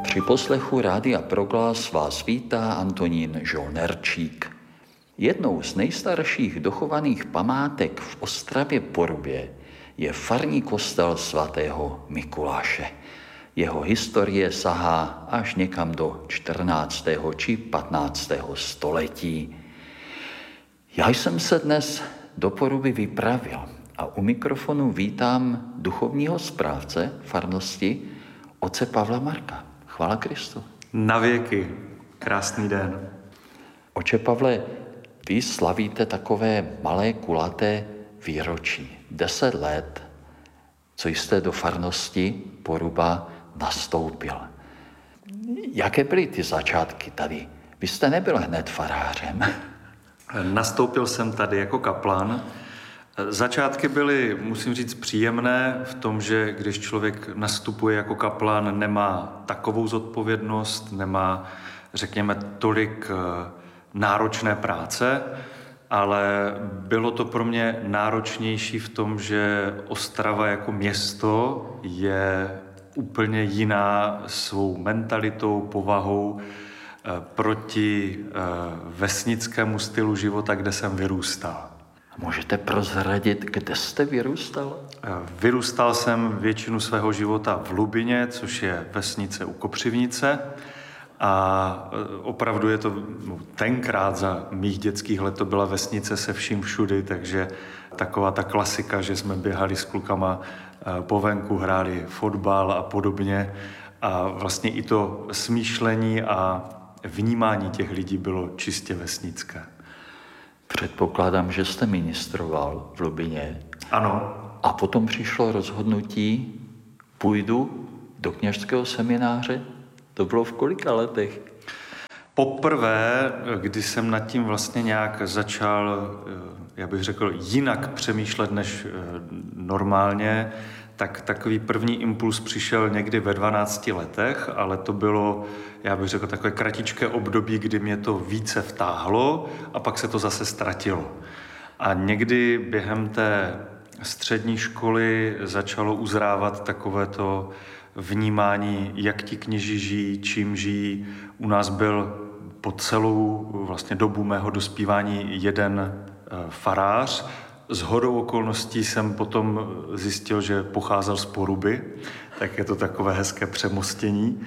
Při poslechu Rádia Proglas vás vítá Antonín Žolnerčík. Jednou z nejstarších dochovaných památek v Ostravě-Porubě je farní kostel svatého Mikuláše. Jeho historie sahá až někam do 14. či 15. století. Já jsem se dnes do Poruby vypravil a u mikrofonu vítám duchovního správce farnosti otce Pavla Marka. Chvála Kristu. Na věky. Krásný den. Oče Pavle, vy slavíte takové malé kulaté výročí. 10 let, co jste do farnosti Poruba nastoupil. Jaké byly ty začátky tady? Vy jste nebyl hned farářem. Nastoupil jsem tady jako kaplan. Začátky byly, musím říct, příjemné v tom, že když člověk nastupuje jako kaplan, nemá takovou zodpovědnost, nemá, řekněme, tolik náročné práce, ale bylo to pro mě náročnější v tom, že Ostrava jako město je úplně jiná svou mentalitou, povahou proti vesnickému stylu života, kde jsem vyrůstal. Můžete prozradit, kde jste vyrůstal? Vyrůstal jsem většinu svého života v Lubině, což je vesnice u Kopřivnice. A opravdu je to tenkrát za mých dětských let to byla vesnice se vším všudy, takže taková ta klasika, že jsme běhali s klukama po venku, hráli fotbal a podobně. A vlastně i to smýšlení a vnímání těch lidí bylo čistě vesnické. Předpokládám, že jste ministroval v Lubině. Ano. A potom přišlo rozhodnutí, půjdu do kněžského semináře. To bylo v kolika letech? Poprvé, kdy jsem nad tím vlastně nějak začal, já bych řekl, jinak přemýšlet než normálně, tak takový první impuls přišel někdy ve 12 letech, ale to bylo, já bych řekl, takové kratičké období, kdy mě to více vtáhlo a pak se to zase ztratilo. A někdy během té střední školy začalo uzrávat takovéto vnímání, jak ti kněži žijí, čím žijí. U nás byl po celou vlastně dobu mého dospívání jeden farář. Shodou okolností jsem potom zjistil, že pocházel z Poruby, tak je to takové hezké přemostění.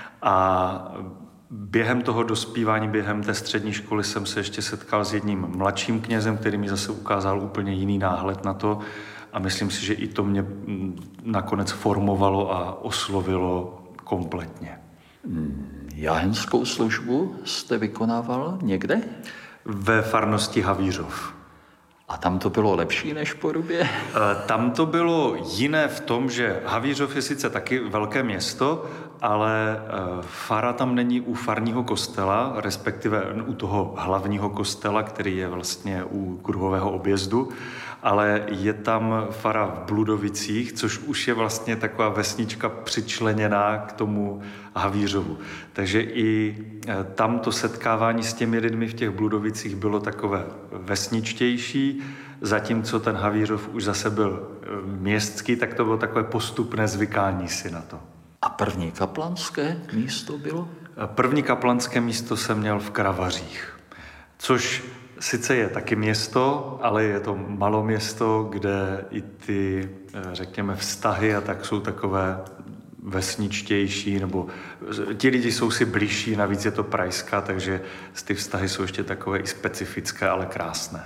A během toho dospívání, během té střední školy jsem se ještě setkal s jedním mladším knězem, který mi zase ukázal úplně jiný náhled na to. A myslím si, že i to mě nakonec formovalo a oslovilo kompletně. Jáhenskou službu jste vykonával někde? Ve farnosti Havířov. A tam to bylo lepší než v Porubě? Tam to bylo jiné v tom, že Havířov je sice taky velké město, ale fara tam není u farního kostela, respektive u toho hlavního kostela, který je vlastně u kruhového objezdu, ale je tam fara v Bludovicích, což už je vlastně taková vesnička přičleněná k tomu Havířovu. Takže i tam to setkávání s těmi lidmi v těch Bludovicích bylo takové vesničtější, zatímco ten Havířov už zase byl městský, tak to bylo takové postupné zvykání si na to. A první kaplanské místo bylo? První kaplanské místo jsem měl v Kravařích, což sice je taky město, ale je to maloměsto, kde i ty, řekněme, vztahy a tak jsou takové vesničtější, nebo ti lidi jsou si bližší, navíc je to Prajská, takže ty vztahy jsou ještě takové i specifické, ale krásné.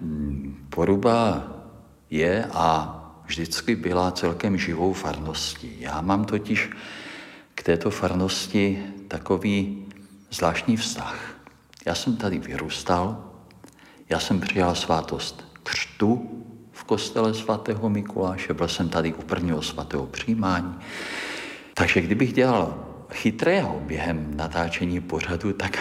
Poruba je a vždycky byla celkem živou farností. Já mám totiž k této farnosti takový zvláštní vztah. Já jsem tady vyrůstal, já jsem přijal svátost křtu v kostele svatého Mikuláše, byl jsem tady u prvního svatého přijímání. Takže kdybych dělal chytrého během natáčení pořadu, tak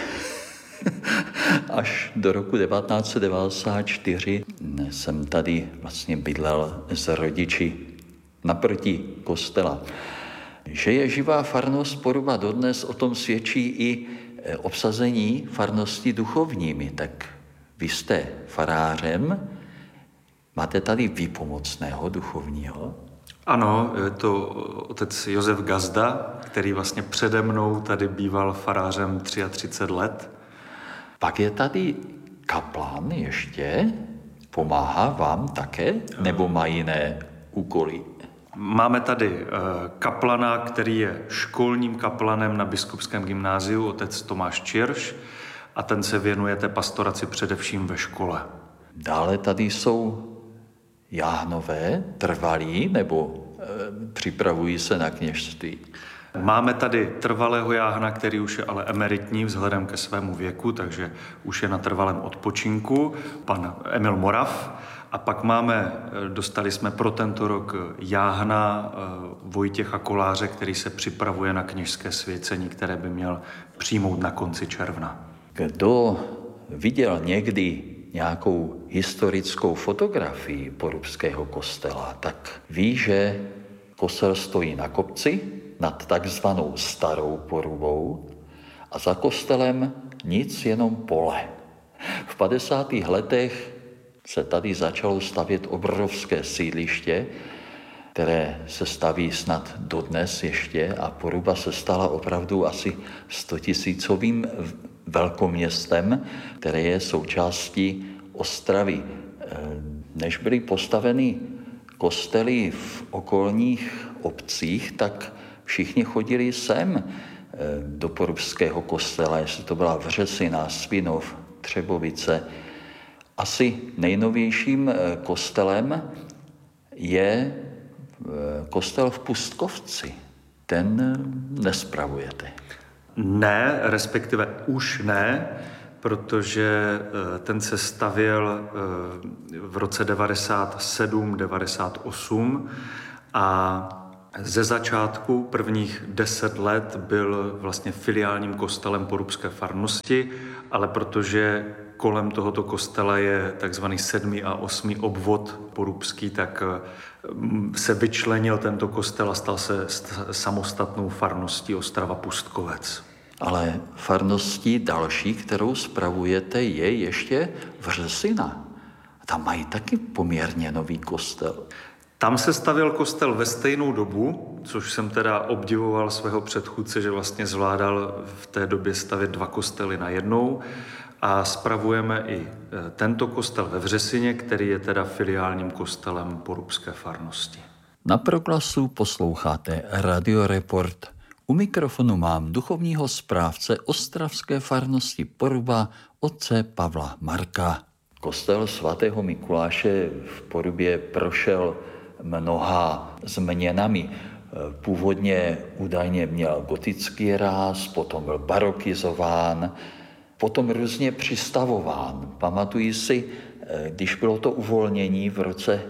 až do roku 1994 jsem tady vlastně bydlel s rodiči naproti kostela. Že je živá farnost Poruba dodnes, o tom svědčí i obsazení farnosti duchovními. Tak vy jste farářem, máte tady výpomocného duchovního? Ano, je to otec Josef Gazda, který vlastně přede mnou tady býval farářem 33 let. Pak je tady kaplan ještě, pomáhá vám také, nebo má jiné úkoly? Máme tady kaplana, který je školním kaplanem na Biskupském gymnáziu, otec Tomáš Čirš, a ten se věnuje té pastoraci především ve škole. Dále tady jsou jáhnové, trvalí, nebo připravují se na kněžství? Máme tady trvalého jáhna, který už je ale emeritní vzhledem ke svému věku, takže už je na trvalém odpočinku, pan Emil Morav. A pak dostali jsme pro tento rok jáhna Vojtěcha Koláře, který se připravuje na kněžské svěcení, které by měl přijmout na konci června. Kdo viděl někdy nějakou historickou fotografii Porubského kostela, tak ví, že kostel stojí na kopci nad takzvanou Starou Porubou a za kostelem nic, jenom pole. V 50. letech se tady začalo stavět obrovské sídliště, které se staví snad dodnes ještě, a Poruba se stala opravdu asi 100 000 velkoměstem, které je součástí Ostravy. Než byly postaveny kostely v okolních obcích, tak všichni chodili sem do Porubského kostela, jestli to byla Vřesina, Svinov, Třebovice. Asi nejnovějším kostelem je kostel v Pustkovci. Ten nespravujete. Ne, respektive už ne, protože ten se stavěl v roce 97, 98 a ze začátku prvních 10 let byl vlastně filiálním kostelem Porubské farnosti, ale protože kolem tohoto kostela je takzvaný 7. a 8. obvod porubský, tak se vyčlenil tento kostel a stal se samostatnou farností Ostrava Pustkovec. Ale farností další, kterou spravujete, je ještě Vřesina. Tam mají taky poměrně nový kostel. Tam se stavěl kostel ve stejnou dobu, což jsem teda obdivoval svého předchůdce, že vlastně zvládal v té době stavět 2 kostely najednou. A spravujeme i tento kostel ve Vřesině, který je teda filiálním kostelem Porubské farnosti. Na Proglasu posloucháte Radioreport. U mikrofonu mám duchovního správce ostravské farnosti Poruba, otce Pavla Marka. Kostel svatého Mikuláše v Porubě prošel mnoha změnami. Původně údajně měl gotický ráz, potom byl barokizován, potom různě přistavován. Pamatuji si, když bylo to uvolnění v roce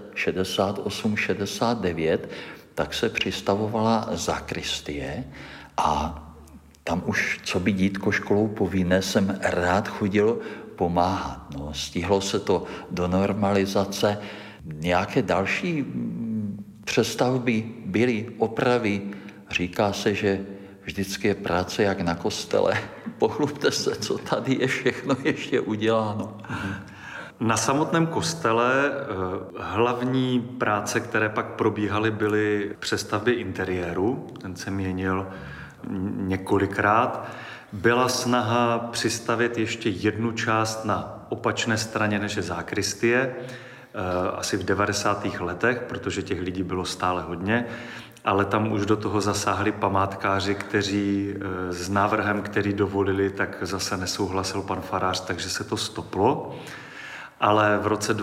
68-69, tak se přistavovala zakristie a tam už, co by dítko školou povinné, jsem rád chodil pomáhat. No, stihlo se to do normalizace. Nějaké další přestavby byly, opravy. Říká se, že vždycky je práce jak na kostele. Pochlubte se, co tady je všechno ještě uděláno. Na samotném kostele hlavní práce, které pak probíhaly, byly přestavby interiéru. Ten se měnil několikrát. Byla snaha přistavět ještě jednu část na opačné straně, než je zákristie, asi v 90. letech, protože těch lidí bylo stále hodně, ale tam už do toho zasáhli památkáři, kteří s návrhem, který dovolili, tak zase nesouhlasil pan farář, takže se to stoplo. Ale v roce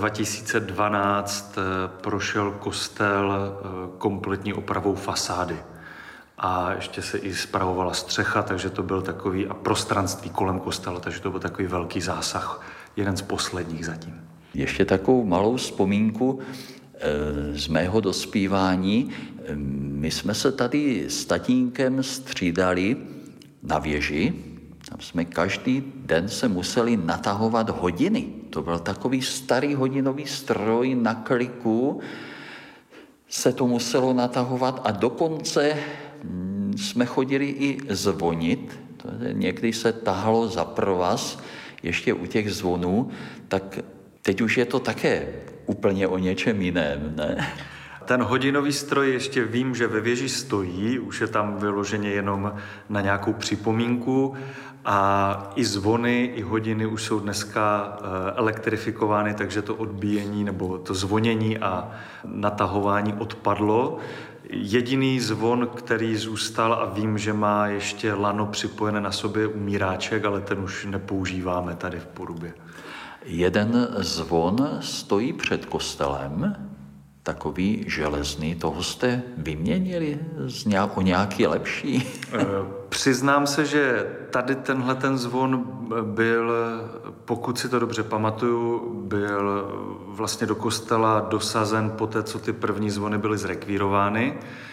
2012 prošel kostel kompletní opravou fasády. A ještě se i spravovala střecha, takže to byl takový, a prostranství kolem kostela, takže to byl takový velký zásah, jeden z posledních zatím. Ještě takovou malou vzpomínku z mého dospívání. My jsme se tady s tatínkem střídali na věži. Tam jsme každý den se museli natahovat hodiny. To byl takový starý hodinový stroj na kliku. Se to muselo natahovat a dokonce jsme chodili i zvonit. Někdy se tahalo za provaz ještě u těch zvonů, tak teď už je to také úplně o něčem jiném, ne? Ten hodinový stroj ještě vím, že ve věži stojí, už je tam vyloženě jenom na nějakou připomínku a i zvony, i hodiny už jsou dneska elektrifikovány, takže to odbíjení nebo to zvonění a natahování odpadlo. Jediný zvon, který zůstal a vím, že má ještě lano připojené na sobě, umíráček, ale ten už nepoužíváme tady v Porubě. Jeden zvon stojí před kostelem, takový železný, toho jste vyměnili o nějaký lepší? Přiznám se, že tady tenhle ten zvon byl, pokud si to dobře pamatuju, byl vlastně do kostela dosazen po té, co ty první zvony byly zrekvírovány,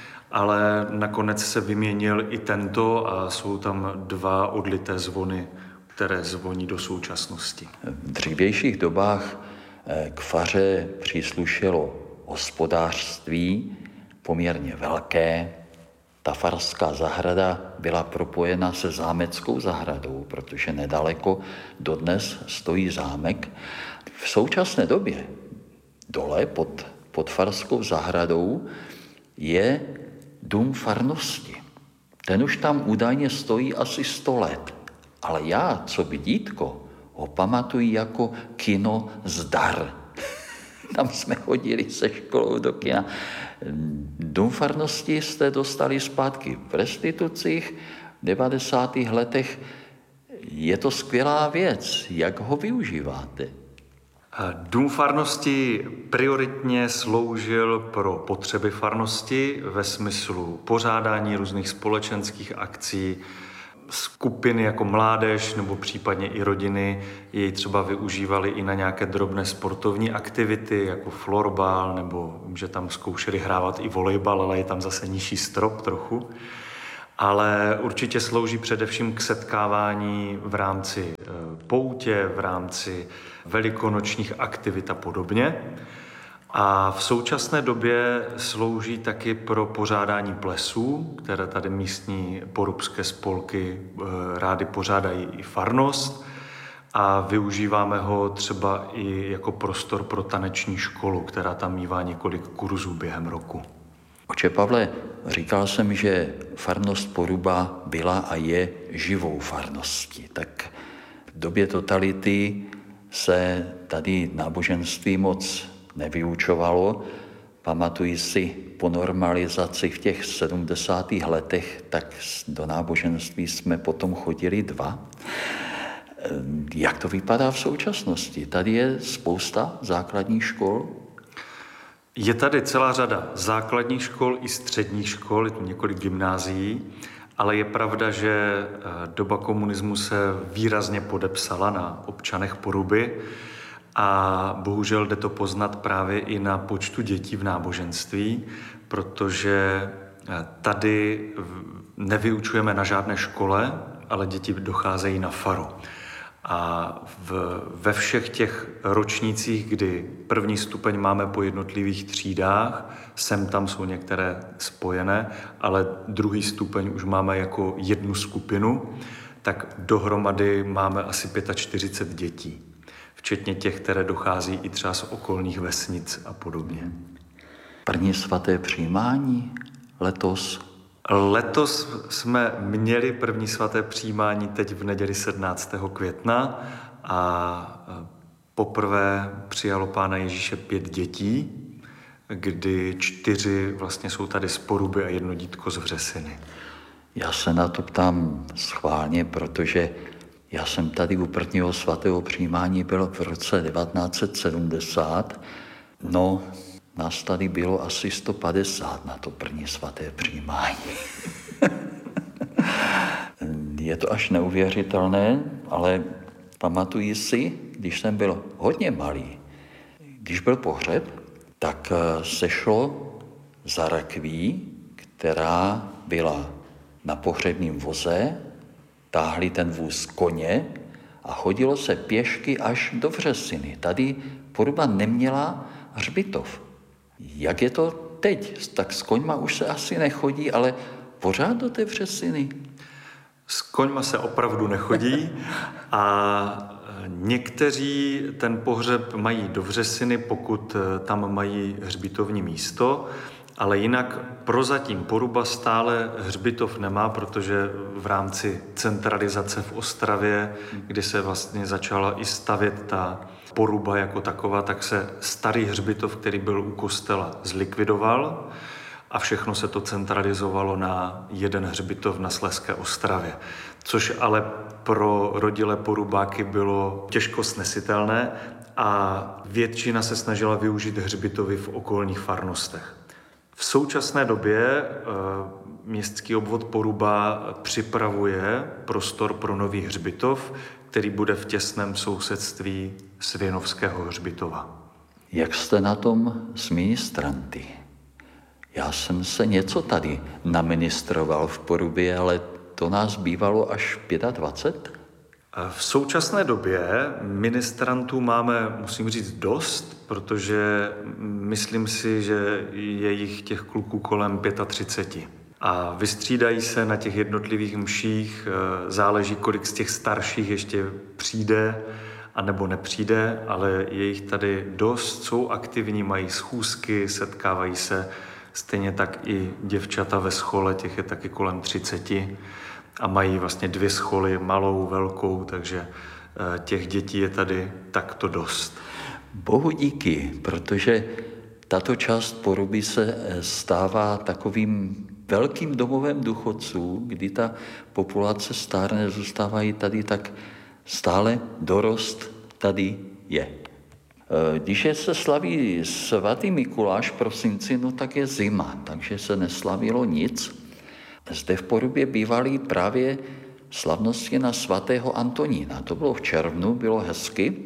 ale nakonec se vyměnil i tento a jsou tam 2 odlité zvony, které zvoní do současnosti. V dřívějších dobách k faře příslušelo hospodářství poměrně velké. Ta farská zahrada byla propojena se zámeckou zahradou, protože nedaleko dodnes stojí zámek. V současné době dole pod farskou zahradou je dům farnosti. Ten už tam údajně stojí asi 100 let. Ale já, co by dítko, ho pamatuji jako kino Zdar. Tam jsme chodili se školou do kina. Dům farnosti jste dostali zpátky v restitucích v 90. letech. Je to skvělá věc. Jak ho využíváte? Dům farnosti prioritně sloužil pro potřeby farnosti ve smyslu pořádání různých společenských akcí, skupiny jako mládež nebo případně i rodiny jej třeba využívali i na nějaké drobné sportovní aktivity jako florbal, nebo že tam zkoušeli hrávat i volejbal, ale je tam zase nižší strop trochu. Ale určitě slouží především k setkávání v rámci poutě, v rámci velikonočních aktivit a podobně. A v současné době slouží taky pro pořádání plesů, které tady místní porubské spolky rády pořádají i farnost. A využíváme ho třeba i jako prostor pro taneční školu, která tam mívá několik kurzů během roku. Oče Pavle, říkal jsem, že farnost Poruba byla a je živou farností. Tak v době totality se tady náboženství moc nevyučovalo. Pamatuji si po normalizaci v těch 70. letech, tak do náboženství jsme potom chodili 2. Jak to vypadá v současnosti? Tady je spousta základních škol. Je tady celá řada základních škol i středních škol, je tu několik gymnázií, ale je pravda, že doba komunismu se výrazně podepsala na občanech Poruby a bohužel jde to poznat právě i na počtu dětí v náboženství, protože tady nevyučujeme na žádné škole, ale děti docházejí na faru. A ve všech těch ročnících, kdy první stupeň máme po jednotlivých třídách, sem tam jsou některé spojené, ale druhý stupeň už máme jako jednu skupinu, tak dohromady máme asi 45 dětí. Včetně těch, které dochází i třeba z okolních vesnic a podobně. První svaté přijímání letos? Letos jsme měli první svaté přijímání teď v neděli 17. května a poprvé přijalo Pána Ježíše 5 dětí, kdy 4 vlastně jsou tady z Poruby a 1 dítko z Vřesiny. Já se na to ptám schválně, protože já jsem tady u prvního svatého přijímání byl v roce 1970. No, nás tady bylo asi 150 na to první svaté přijímání. Je to až neuvěřitelné, ale pamatuji si, když jsem byl hodně malý, když byl pohřeb, tak se šlo za rakví, která byla na pohřebním voze, táhli ten vůz koně a chodilo se pěšky až do Vřesiny. Tady Poruba neměla hřbitov. Jak je to teď? Tak s koňma už se asi nechodí, ale pořád do té Vřesiny? S koňma se opravdu nechodí a Někteří ten pohřeb mají do Vřesiny, pokud tam mají hřbitovní místo, ale jinak prozatím Poruba stále hřbitov nemá, protože v rámci centralizace v Ostravě, kdy se vlastně začala i stavět ta Poruba jako taková, tak se starý hřbitov, který byl u kostela, zlikvidoval a všechno se to centralizovalo na jeden hřbitov na Slezské Ostravě. Což ale pro rodilé porubáky bylo těžko snesitelné a většina se snažila využít hřbitovy v okolních farnostech. V současné době městský obvod Poruba připravuje prostor pro nový hřbitov, který bude v těsném sousedství Svěnovského hřbitova. Jak jste na tom s ministranty? Já jsem se něco tady naministroval v Porubě, ale to nás bývalo až 25. V současné době ministrantů máme, musím říct, dost, protože myslím si, že je jich těch kluků kolem 35. A vystřídají se na těch jednotlivých mších, záleží, kolik z těch starších ještě přijde a nebo nepřijde, ale je jich tady dost, jsou aktivní, mají schůzky, setkávají se, stejně tak i děvčata ve schole, těch je taky kolem 30 a mají vlastně 2 scholy, malou, velkou, takže těch dětí je tady takto dost. Bohu díky, protože tato část Poruby se stává takovým velkým domovem důchodců, kdy ta populace stárne, zůstávají tady, tak stále dorost tady je. Když se slaví svatý Mikuláš v prosinci, no tak je zima, takže se neslavilo nic. Zde v Porubě bývaly právě slavnosti na svatého Antonína. To bylo v červnu, bylo hezky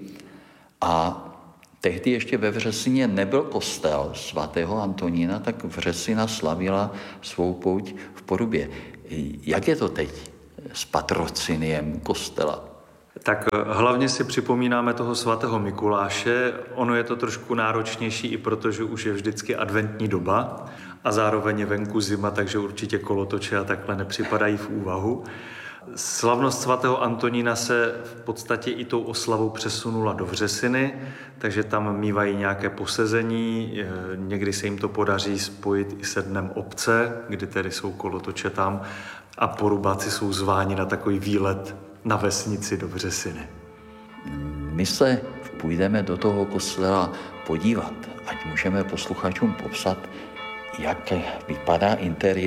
a tehdy ještě ve Vřesině nebyl kostel svatého Antonína, tak Vřesina slavila svou pouť v Porubě. Jak je to teď s patrociniem kostela? Tak hlavně si připomínáme toho svatého Mikuláše. Ono je to trošku náročnější i protože už je vždycky adventní doba a zároveň je venku zima, takže určitě kolotoče a takhle nepřipadají v úvahu. Slavnost svatého Antonína se v podstatě i tou oslavou přesunula do Vřesiny, takže tam mívají nějaké posezení, někdy se jim to podaří spojit i se dnem obce, kdy tedy jsou kolotoče tam a porubáci jsou zváni na takový výlet na vesnici do Vřesiny. My se půjdeme do toho kostela podívat, ať můžeme posluchačům popsat, jak vypadá interiér.